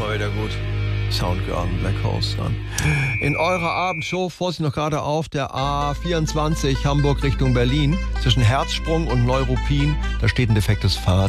mal wieder gut. Soundgarden, Black Horse dann. In eurer Abendshow, Vorsicht noch gerade auf, der A24 Hamburg Richtung Berlin, zwischen Herzsprung und Neuruppin, da steht ein defektes Fahrrad.